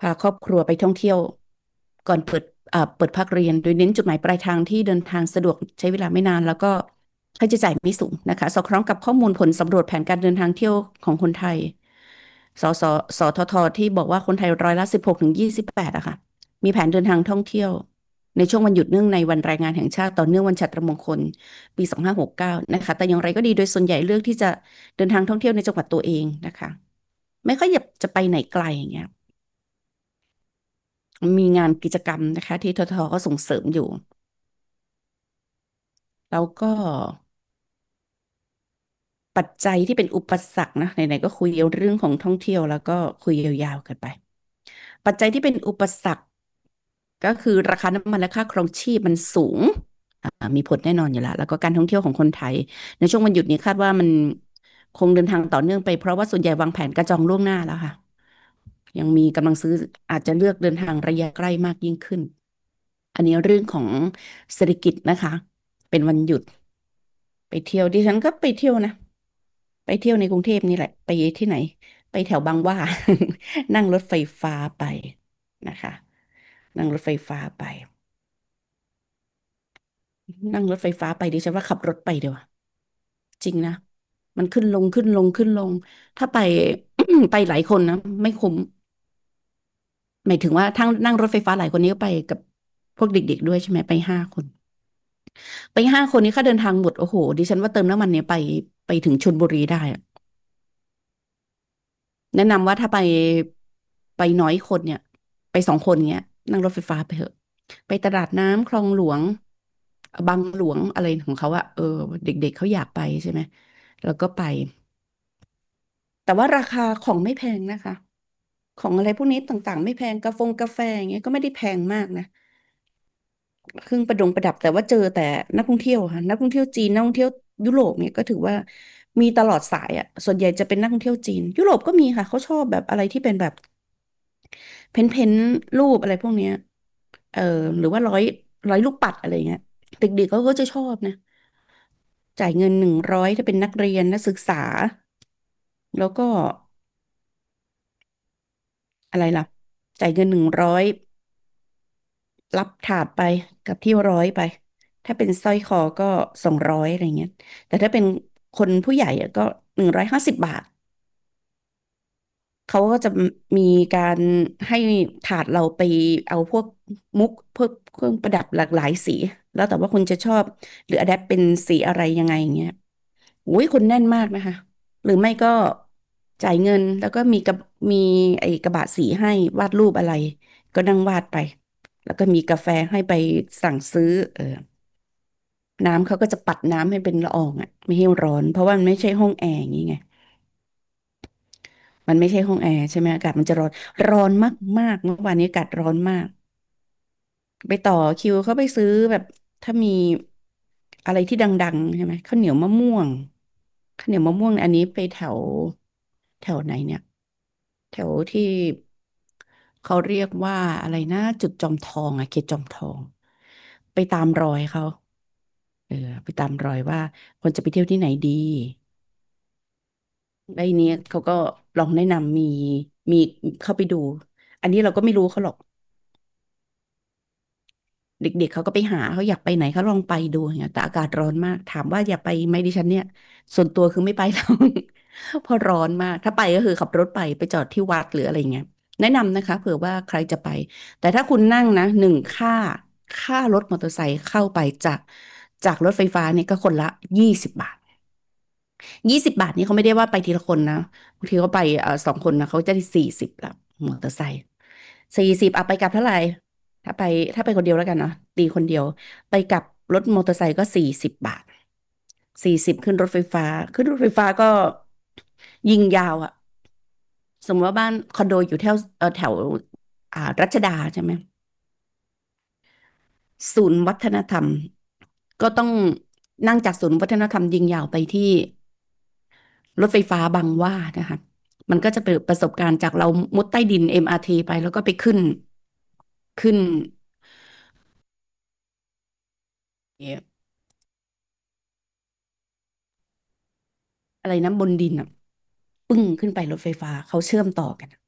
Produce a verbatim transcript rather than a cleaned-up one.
พาครอบครัวไปท่องเที่ยวก่อนเปิดอ่าเปิดภาคเรียนโดยเน้นจุดหมายปลายทางที่เดินทางสะดวกใช้เวลาไม่นานแล้วก็ค่าใช้จ่ายไม่สูงนะคะสอดคล้องกับข้อมูลผลสำรวจแผนการเดินทางเที่ยวของคนไทยสสสททที่บอกว่าคนไทยร้อยละสิบหกถึงยี่สิบแปดอะค่ะมีแผนเดินทางท่องเที่ยวในช่วงวันหยุดเนื่องในวันแรงงานแห่งชาติต่อเนื่องวันฉัตรมงคลปีสองห้าหกเก้านะคะแต่อย่างไรก็ดีโดยส่วนใหญ่เลือกที่จะเดินทางท่องเที่ยวในจังหวัดตัวเองนะคะไม่ค่อยอยากจะไปไหนไกลอย่างเงี้ย มีงานกิจกรรมนะคะที่ททก็ส่งเสริมอยู่แล้วก็ปัจจัยที่เป็นอุปสรรคนะไหนๆก็คุยเรื่องของท่องเที่ยวแล้วก็คุยยาวๆกันไปปัจจัยที่เป็นอุปสรรคก็คือราคาน้ำมันและค่าครองชีพมันสูงอ่ามีผลแน่นอนอยู่แล้วแล้วก็การท่องเที่ยวของคนไทยในช่วงวันหยุดนี้คาดว่ามันคงเดินทางต่อเนื่องไปเพราะว่าส่วนใหญ่วางแผนกระจองล่วงหน้าแล้วค่ะยังมีกำลังซื้ออาจจะเลือกเดินทางระยะใกล้มากยิ่งขึ้น อันนี้เรื่องของเศรษฐกิจนะคะเป็นวันหยุดไปเที่ยวดิฉันก็ไปเที่ยวนะไปเที่ยวในกรุงเทพนี่แหละไปที่ไหนไปแถวบางหว่านั่งรถไฟฟ้าไปนะคะนั่งรถไฟฟ้าไปนั่งรถไฟฟ้าไปดิฉันว่าขับรถไปเดี๋ยวาจริงนะมันขึ้นลงขึ้นลงขึ้นลงถ้าไปไปหลายคนนะไม่คุ้มหมายถึงว่าทั้งนั่งรถไฟฟ้าหลายคนนี้ก็ไปกับพวกเด็กๆด้วยใช่ไหมไปห้าคน ไปห้าคนนี้ค่าเดินทางหมดโอ้โหดิฉันว่าเติมน้ำมันเนี่ยไปไปถึงชลบุรีได้อะแนะนำว่าถ้าไปไปน้อยคนเนี่ยไปสองคนเนี้ยนั่งรถไฟฟ้าไปเถอะไปตลาดน้ำคลองหลวงบางหลวงอะไรของเขาอะเออเด็กๆเขาอยากไปใช่ไหมแล้วก็ไปแต่ว่าราคาของไม่แพงนะคะของอะไรพวกนี้ต่างๆไม่แพงกาแฟกาแฟอย่างเงี้ยก็ไม่ได้แพงมากนะ เครื่องประดงประดับแต่ว่าเจอแต่นักท่องเที่ยวค่ะนักท่องเที่ยวจีนนักท่องเที่ยวยุโรปเนี่ยก็ถือว่ามีตลอดสายอ่ะส่วนใหญ่จะเป็นนักท่องเที่ยวจีนยุโรปก็มีค่ะเขาชอบแบบอะไรที่เป็นแบบเพ้นเพ้นรูปอะไรพวกเนี้ยเออหรือว่าร้อยร้อยลูกปัดอะไรเงี้ยเด็กๆเขาก็จะชอบนะจ่ายเงินหนึ่งร้อยถ้าเป็นนักเรียนนักศึกษาแล้วก็อะไรล่ะจ่ายเงินหนึ่งร้อย รับถาดไปกับที่ร้อยไปถ้าเป็นสร้อยคอก็สองร้อยอะไรเงี้ยแต่ถ้าเป็นคนผู้ใหญ่อะก็หนึ่งร้อยห้าสิบบาทเขาก็จะมีการให้ถาดเราไปเอาพวกมุกพวกเครื่องประดับหลากหลายสีแล้วแต่ว่าคุณจะชอบหรืออะแดปเป็นสีอะไรยังไงอย่างเงี้ยอุ้ยคนแน่นมากนะคะหรือไม่ก็จ่ายเงินแล้วก็มีกับมีไอ้กระบะสีให้วาดรูปอะไรก็นั่งวาดไปแล้วก็มีกาแฟให้ไปสั่งซื้อเออ น้ำเขาก็จะปัดน้ำให้เป็นละอองอ่ะไม่ให้ร้อนเพราะว่ามันไม่ใช่ห้องแอร์อย่างนี้ไงมันไม่ใช่ห้องแอร์ใช่ไหมอากาศมันจะร้อนร้อนมากๆเมื่อวานนี้อากาศร้อนมากไปต่อคิวเขาไปซื้อแบบถ้ามีอะไรที่ดังๆใช่ไหมข้าวเหนียวมะม่วงข้าวเหนียวมะม่วงอันนี้ไปแถวแถวไหนเนี่ยแถวที่เขาเรียกว่าอะไรนะจุดจอมทองอะเขตจอมทองไปตามรอยเขาเออไปตามรอยว่าควรจะไปเที่ยวที่ไหนดี ไอ้เนี้ยเขาก็ลองแนะนำมีมีเข้าไปดูอันนี้เราก็ไม่รู้เขาหรอกเด็กๆเขาก็ไปหาเขาอยากไปไหนเขาลองไปดูอย่างเงี้ยแต่อากาศร้อนมากถามว่าอยากไปไหมดิฉันเนี่ยส่วนตัวคือไม่ไปแล้วเพราะร้อนมากถ้าไปก็คือขับรถไปไปจอดที่วัดหรืออะไรเงี้ยแนะนำนะคะเผื่อว่าใครจะไปแต่ถ้าคุณนั่งนะหนึ่งค่าค่ารถมอเตอร์ไซค์เข้าไปจากจากรถไฟฟ้าเนี่ยก็คนละยี่สิบบาท ยี่สิบบาทนี่เขาไม่ได้ว่าไปทีละคนนะบางทีเขาไปเอ่อสองคนนะเขาจะได้สี่สิบละมอเตอร์ไซค์สี่สิบเอาไปกลับเท่าไหร่ถ้าไปถ้าไปคนเดียวแล้วกันเนาะตีคนเดียวไปกลับรถมอเตอร์ไซค์ก็สี่สิบบาทสี่สิบขึ้นรถไฟฟ้าขึ้นรถไฟฟ้าก็ยิงยาวอะสมมติว่าบ้านคอนโดอยู่แถวเอ่อแถวอ่ารัชดาใช่ไหมศูนย์วัฒนธรรมก็ต้องนั่งจากศูนย์วัฒนธรรมยิงยาวไปที่ รถไฟฟ้าบางหว่านะคะมันก็จะเป็นประสบการณ์จากเรามุดใต้ดิน เอ็ม อาร์ ที ไปแล้วก็ไปขึ้นขึ้นเนี่ยอะไรนะบนดินอ่ะปึ้งขึ้นไปรถไฟฟ้าเขาเชื่อมต่อกัน